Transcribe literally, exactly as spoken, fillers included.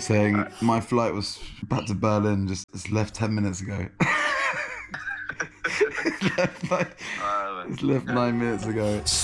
saying Alright. my flight was back to Berlin just, just left ten minutes ago. It's left, like, Uh, it's left nine minutes ago.